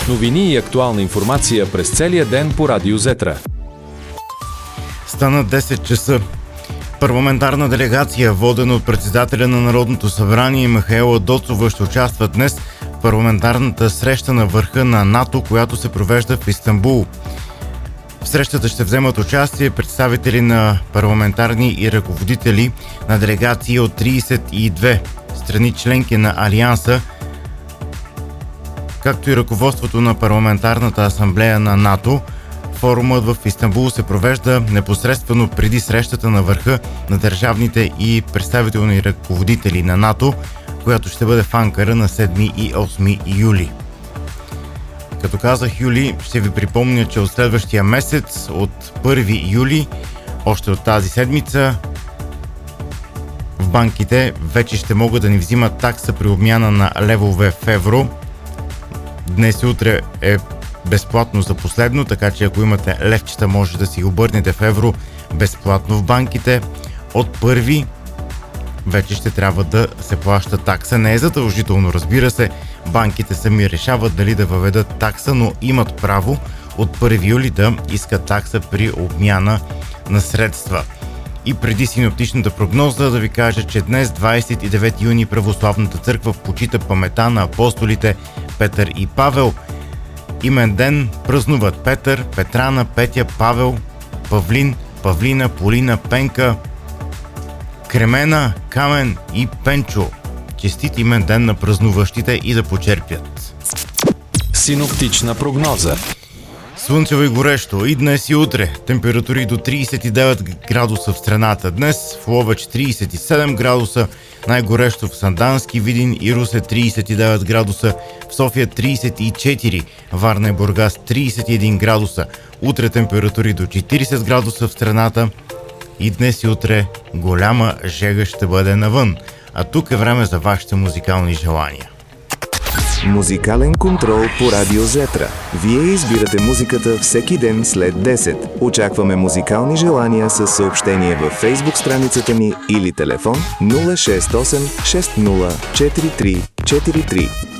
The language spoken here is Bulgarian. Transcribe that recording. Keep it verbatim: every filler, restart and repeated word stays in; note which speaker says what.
Speaker 1: Новини и актуална информация през целия ден по Радио Зетра.
Speaker 2: Стана десет часа. Парламентарна делегация, водена от председателя на Народното събрание Михаела Доцова, ще участва днес в парламентарната среща на върха на НАТО, която се провежда в Истанбул. В срещата ще вземат участие представители на парламентарни и ръководители на делегации от тридесет и две страни членки на Алианса, както и ръководството на парламентарната асамблея на НАТО. Форумът в Истанбул се провежда непосредствено преди срещата на върха на държавните и представителни ръководители на НАТО, която ще бъде в Анкара на седми и осми юли. Като казах юли, ще ви припомня, че от следващия месец, от първи юли, още от тази седмица, в банките вече ще могат да ни взимат такса при обмяна на левове в евро. Днес и утре е безплатно за последно, така че ако имате левчета, може да си го обърнете в евро безплатно в банките. От първи вече ще трябва да се плаща такса. Не е задължително, разбира се. Банките сами решават дали да въведат такса, но имат право от първи юли да искат такса при обмяна на средства. И преди синоптичната прогноза да ви кажа, че днес, двадесет и девети юни, Православната църква почита памета на апостолите Петър и Павел. Имен ден празнуват Петър, Петрана, Петя, Павел, Павлин, Павлина, Полина, Пенка, Кремена, Камен и Пенчо. Честит имен ден на празнуващите и да почерпят.
Speaker 1: Синоптична прогноза.
Speaker 2: Слънчево и горещо и днес и утре. Температури до тридесет и девет градуса в страната. Днес в Ловеч тридесет и седем градуса, най-горещо в Сандански, Видин и Русе тридесет и девет градуса, в София тридесет и четири, Варна и Бургас тридесет и един градуса. Утре температури до четиридесет градуса в страната и днес и утре голяма жега ще бъде навън. А тук е време за вашите музикални желания.
Speaker 3: Музикален контрол по Радио Зетра. Вие избирате музиката всеки ден след десет. Очакваме музикални желания с съобщение във Facebook страницата ни или телефон нула шест осем шест нула четири три четири три.